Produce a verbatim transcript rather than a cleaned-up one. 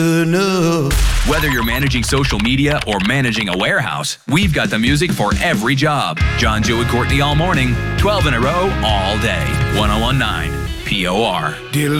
Whether you're managing social media or managing a warehouse, we've got the music for every job. John, Joe, and Courtney all morning, twelve in a row, all day. ten nineteen P O R.